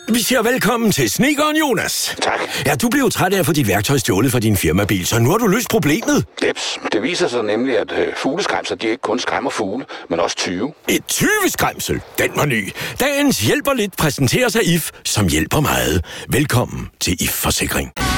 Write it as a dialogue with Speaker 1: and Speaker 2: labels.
Speaker 1: Vi siger velkommen til snedkeren Jonas.
Speaker 2: Tak.
Speaker 1: Ja, du blev træt af at få dit værktøj stjålet fra din firmabil, så nu har du løst problemet.
Speaker 2: Jeps. Det viser sig nemlig, at fugleskræmser, de ikke kun skræmmer fugle, men også 20.
Speaker 1: Et 20-skræmsel, den var ny. Dagens hjælper lidt præsenterer sig IF, som hjælper meget. Velkommen til IF Forsikring.